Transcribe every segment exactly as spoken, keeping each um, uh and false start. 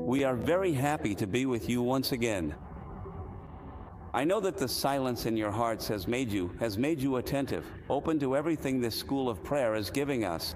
We are very happy to be with you once again. I know that the silence in your hearts has made you, has made you attentive, open to everything this school of prayer is giving us.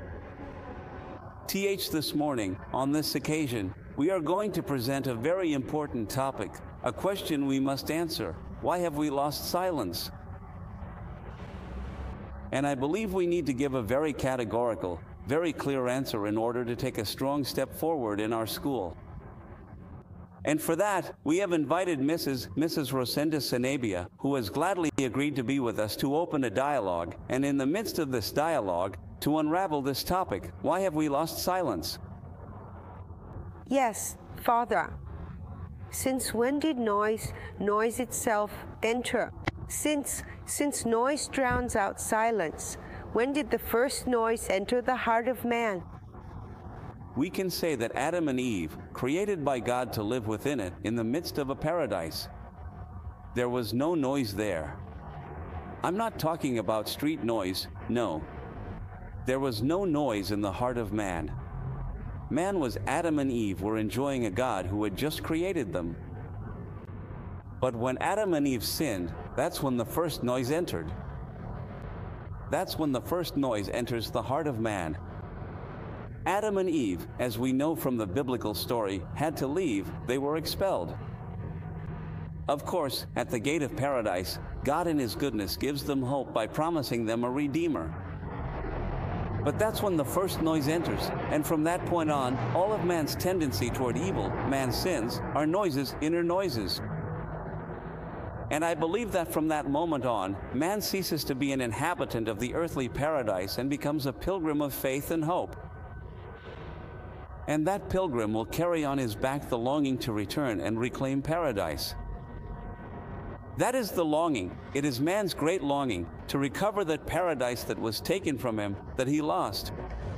T H this morning, on this occasion, we are going to present a very important topic, a question we must answer. Why have we lost silence? And I believe we need to give a very categorical, very clear answer in order to take a strong step forward in our school. And for that, we have invited Missus Missus Rosenda Sanabia, who has gladly agreed to be with us to open a dialogue, and in the midst of this dialogue, to unravel this topic. Why have we lost silence? Yes, Father. Since when did noise, noise itself enter? Since, since noise drowns out silence, when did the first noise enter the heart of man? We can say that Adam and Eve, created by God to live within it in the midst of a paradise, there was no noise there. I'm not talking about street noise, no. There was no noise in the heart of man. Man was Adam and Eve were enjoying a God who had just created them. But when Adam and Eve sinned, that's when the first noise entered. That's when the first noise enters the heart of man. Adam and Eve, as we know from the biblical story, had to leave. They were expelled. Of course, at the gate of paradise, God in His goodness gives them hope by promising them a Redeemer. But that's when the first noise enters, and from that point on, all of man's tendency toward evil, man's sins, are noises, inner noises. And I believe that from that moment on, man ceases to be an inhabitant of the earthly paradise and becomes a pilgrim of faith and hope. And that pilgrim will carry on his back the longing to return and reclaim paradise. That is the longing. It is man's great longing to recover that paradise that was taken from him, that he lost.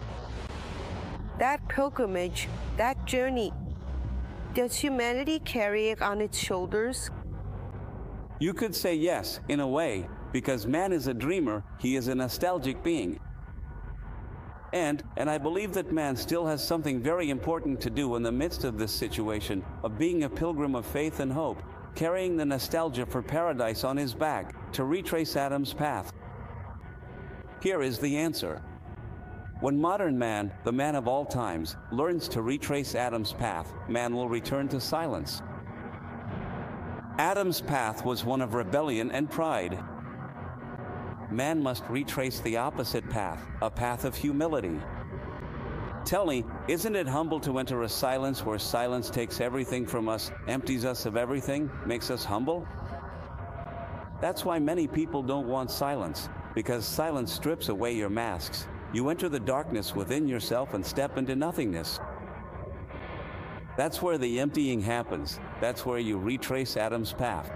That pilgrimage, that journey, does humanity carry it on its shoulders? You could say yes, in a way, because man is a dreamer, he is a nostalgic being. And, and I believe that man still has something very important to do in the midst of this situation of being a pilgrim of faith and hope, carrying the nostalgia for paradise on his back to retrace Adam's path. Here is the answer. When modern man, the man of all times, learns to retrace Adam's path, man will return to silence. Adam's path was one of rebellion and pride. Man must retrace the opposite path, a path of humility. Tell me, isn't it humble to enter a silence where silence takes everything from us, empties us of everything, makes us humble? That's why many people don't want silence, because silence strips away your masks. You enter the darkness within yourself and step into nothingness. That's where the emptying happens. That's where you retrace Adam's path.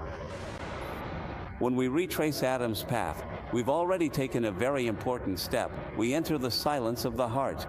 When we retrace Adam's path, we've already taken a very important step. We enter the silence of the heart.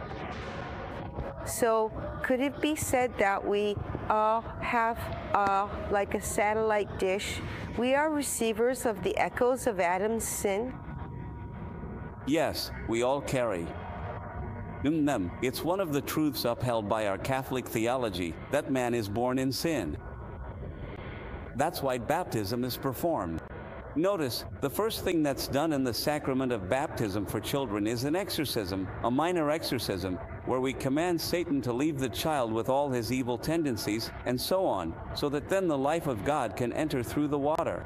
So, could it be said that we all have, uh, like a satellite dish, we are receivers of the echoes of Adam's sin? Yes, we all carry. It's one of the truths upheld by our Catholic theology that man is born in sin. That's why baptism is performed. Notice, the first thing that's done in the sacrament of baptism for children is an exorcism, a minor exorcism, where we command Satan to leave the child with all his evil tendencies, and so on, so that then the life of God can enter through the water.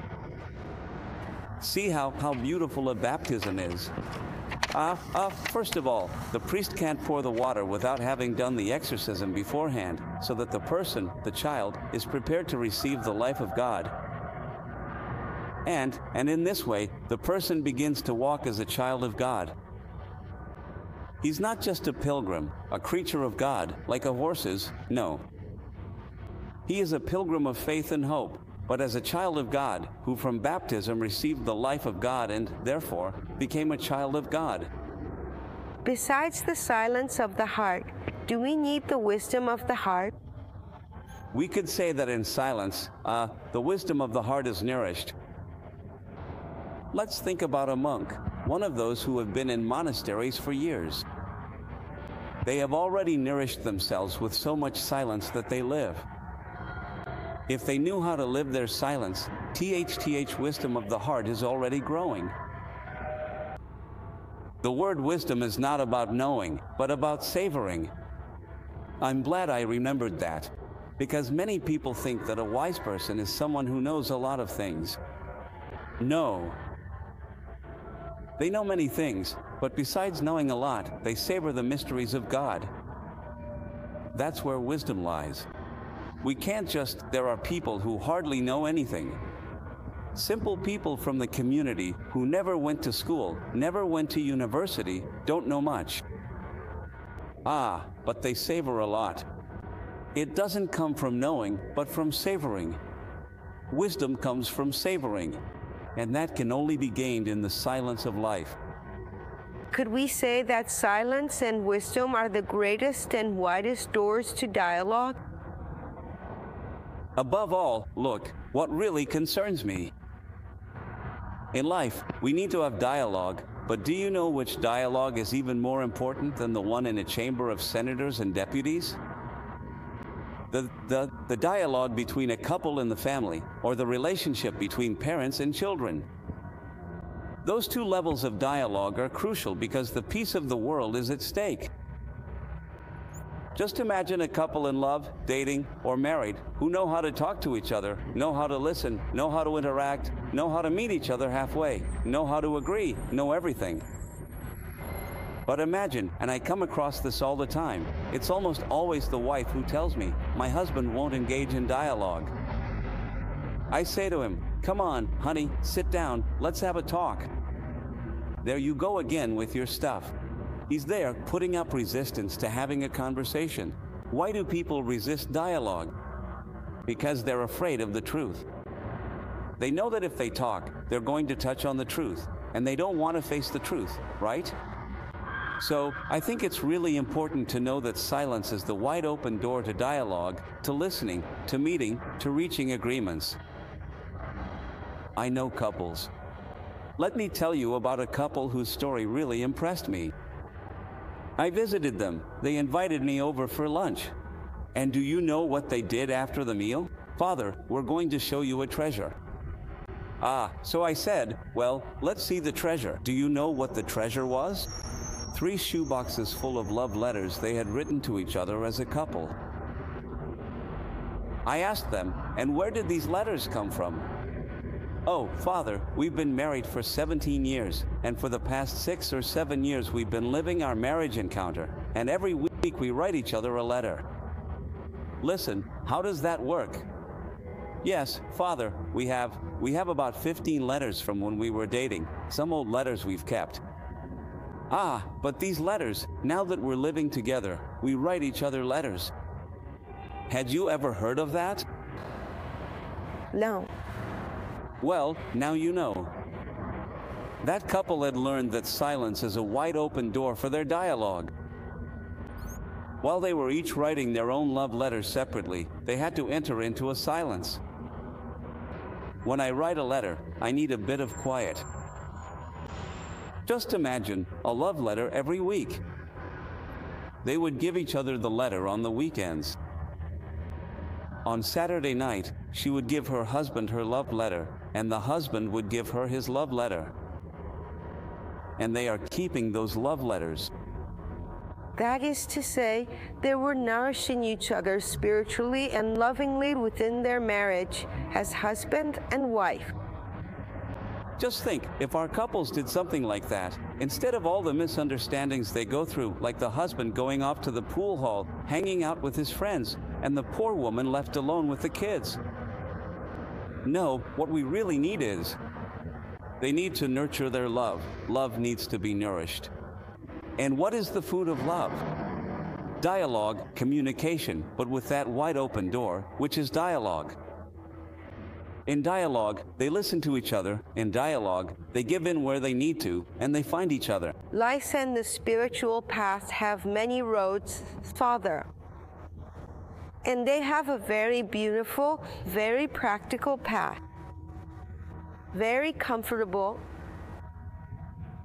See how, how beautiful a baptism is. Uh, uh, first of all, the priest can't pour the water without having done the exorcism beforehand, so that the person, the child, is prepared to receive the life of God. And, and in this way, the person begins to walk as a child of God. He's not just a pilgrim, a creature of God, like a horse is, no. He is a pilgrim of faith and hope, but as a child of God, who from baptism received the life of God and, therefore, became a child of God. Besides the silence of the heart, do we need the wisdom of the heart? We could say that in silence, uh, the wisdom of the heart is nourished. Let's think about a monk, one of those who have been in monasteries for years. They have already nourished themselves with so much silence that they live. If they knew how to live their silence, th wisdom of the heart is already growing. The word wisdom is not about knowing, but about savoring. I'm glad I remembered that, because many people think that a wise person is someone who knows a lot of things. No. They know many things, but besides knowing a lot, they savor the mysteries of God. That's where wisdom lies. We can't just, there are people who hardly know anything. Simple people from the community who never went to school, never went to university, don't know much. Ah, but they savor a lot. It doesn't come from knowing, but from savoring. Wisdom comes from savoring, and that can only be gained in the silence of life. Could we say that silence and wisdom are the greatest and widest doors to dialogue? Above all, look, what really concerns me. In life, we need to have dialogue, but do you know which dialogue is even more important than the one in a chamber of senators and deputies? The, the, the dialogue between a couple in the family, or the relationship between parents and children. Those two levels of dialogue are crucial because the peace of the world is at stake. Just imagine a couple in love, dating, or married who know how to talk to each other, know how to listen, know how to interact, know how to meet each other halfway, know how to agree, know everything. But imagine, and I come across this all the time, it's almost always the wife who tells me, my husband won't engage in dialogue. I say to him, come on, honey, sit down, let's have a talk. There you go again with your stuff. He's there putting up resistance to having a conversation. Why do people resist dialogue? Because they're afraid of the truth. They know that if they talk, they're going to touch on the truth, and they don't want to face the truth, right? So, I think it's really important to know that silence is the wide open door to dialogue, to listening, to meeting, to reaching agreements. I know couples. Let me tell you about a couple whose story really impressed me. I visited them. They invited me over for lunch. And do you know what they did after the meal? Father, we're going to show you a treasure. Ah, so I said, well, let's see the treasure. Do you know what the treasure was? Three shoeboxes full of love letters they had written to each other as a couple. I asked them, and where did these letters come from? Oh, Father, we've been married for seventeen years, and for the past six or seven years we've been living our marriage encounter, and every week we write each other a letter. Listen, how does that work? Yes, Father, we have, we have about fifteen letters from when we were dating, some old letters we've kept. Ah, but these letters, now that we're living together, we write each other letters. Had you ever heard of that? No. Well, now you know. That couple had learned that silence is a wide open door for their dialogue. While they were each writing their own love letters separately, they had to enter into a silence. When I write a letter, I need a bit of quiet. Just imagine a love letter every week. They would give each other the letter on the weekends. On Saturday night, she would give her husband her love letter, and the husband would give her his love letter. And they are keeping those love letters. That is to say, they were nourishing each other spiritually and lovingly within their marriage as husband and wife. Just think, if our couples did something like that, instead of all the misunderstandings they go through, like the husband going off to the pool hall, hanging out with his friends, and the poor woman left alone with the kids. No, what we really need is, they need to nurture their love. Love needs to be nourished. And what is the food of love? Dialogue, communication, but with that wide open door, which is dialogue. In dialogue, they listen to each other. In dialogue, they give in where they need to, and they find each other. Life and the spiritual path have many roads, Father. And they have a very beautiful, very practical path. Very comfortable,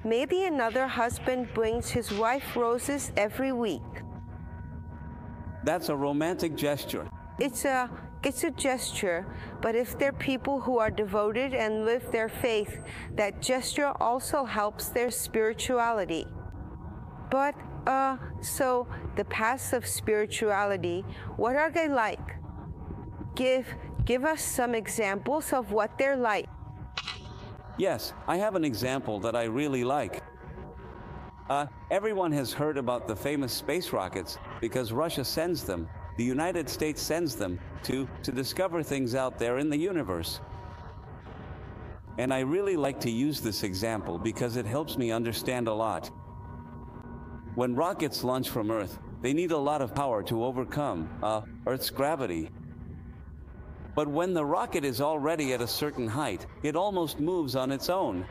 Maybe another husband brings his wife roses every week. That's a romantic gesture. It's a, it's a gesture, but if they're people who are devoted and live their faith, that gesture also helps their spirituality. But, uh, so the paths of spirituality, what are they like? Give, give us some examples of what they're like. Yes, I have an example that I really like. Uh, everyone has heard about the famous space rockets because Russia sends them, the United States sends them to, to discover things out there in the universe. And I really like to use this example because it helps me understand a lot. When rockets launch from Earth, they need a lot of power to overcome uh, Earth's gravity. But when the rocket is already at a certain height, it almost moves on its own.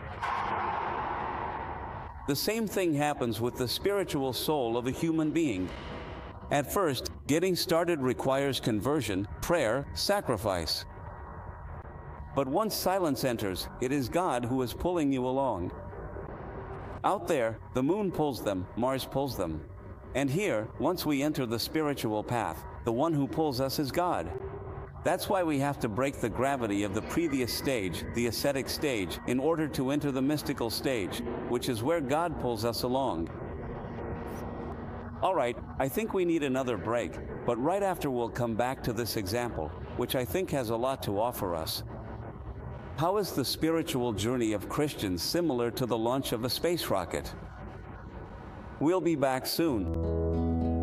The same thing happens with the spiritual soul of a human being. At first, getting started requires conversion, prayer, sacrifice. But once silence enters, it is God who is pulling you along. Out there, the moon pulls them, Mars pulls them. And here, once we enter the spiritual path, the one who pulls us is God. That's why we have to break the gravity of the previous stage, the ascetic stage, in order to enter the mystical stage, which is where God pulls us along. All right, I think we need another break, but right after we'll come back to this example, which I think has a lot to offer us. How is the spiritual journey of Christians similar to the launch of a space rocket? We'll be back soon.